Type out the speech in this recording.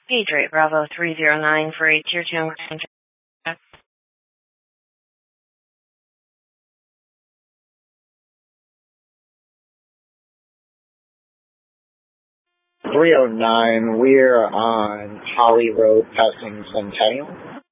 Gauge rate Bravo 309 for a Tier 2 emergency. 309, we're on Holly Road passing Centennial.